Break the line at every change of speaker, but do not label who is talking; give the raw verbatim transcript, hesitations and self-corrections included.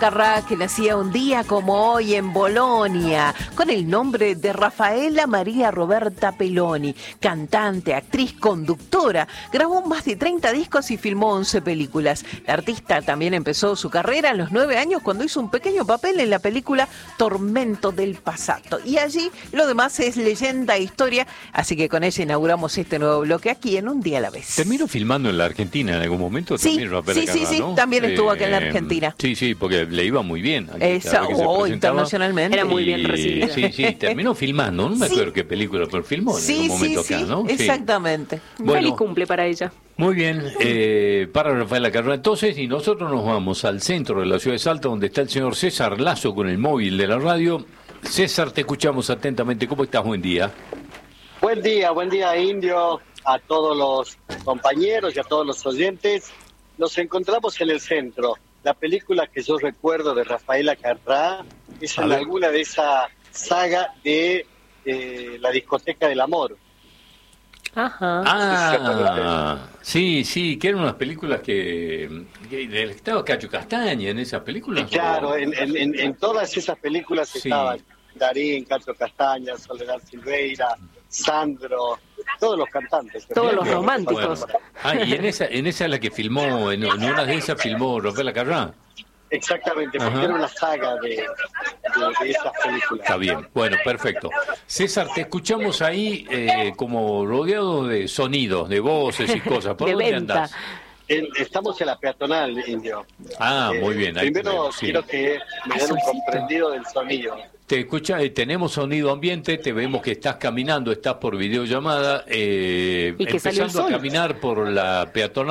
Carrà, que nacía un día como hoy en Bolonia, con el nombre de Rafaela María Roberta Peloni, cantante, actriz, conductora, grabó más de treinta discos y filmó once películas. La artista también empezó su carrera a los nueve años cuando hizo un pequeño papel en la película Tormento del Passato. Y allí lo demás es leyenda e historia, así que con ella inauguramos este nuevo bloque aquí en Un Día a la Vez.
¿Terminó filmando en la Argentina en algún momento?
Sí,
también, Rafaela
sí, sí,
Carrà,
sí,
¿no?
también estuvo
Eh,
aquí en la Argentina.
Sí, sí, porque le iba muy bien. Aquí,
Esa,
cada vez que se
o
presentaba.
internacionalmente.
Era muy bien
Y-
recibida.
Sí, sí, terminó filmando. No me
Sí.
acuerdo qué película, pero filmó en
Sí,
algún momento
sí,
acá,
sí,
¿no? Sí.
exactamente.
Bueno.
Feliz cumple para ella.
Muy bien, eh, para Rafaela Carrà entonces, y nosotros nos vamos al centro de la ciudad de Salta, donde está el señor César Lazo con el móvil de la radio. César, te escuchamos atentamente. ¿Cómo estás? Buen día.
Buen día, buen día, Indio, a todos los compañeros y a todos los oyentes. Nos encontramos en el centro. La película que yo recuerdo de Rafaela Carrà es
A
en
ver.
alguna de esa saga de eh, La Discoteca del Amor.
Ajá.
Ah, sí, sí, que eran unas películas que, que estaba Cacho Castaña en esas películas.
Claro,
¿o?
en, en, en, en todas esas películas
Sí.
estaban Darín, Cacho Castaña, Soledad Silveira, Sandro, todos los cantantes.
Todos los
Bien.
románticos.
Bueno. Ah, y en esa, en esa es la que filmó, en, en una de esas filmó Rafaela Carrà.
Exactamente, porque
Ajá.
era una saga de, de, de esas películas.
Está bien, bueno, perfecto. César, te escuchamos ahí eh, como rodeado de sonidos, de voces y cosas. ¿Por
De
dónde
venta.
andás?
En- estamos en la peatonal, Indio.
Ah, muy bien. Ahí
Primero
tenemos, sí.
quiero que me den un comprendido del sonido.
Te escucha, eh, tenemos sonido ambiente, te vemos que estás caminando, estás por videollamada, eh,
Y que salió el
empezando a
sol.
caminar por la peatonal.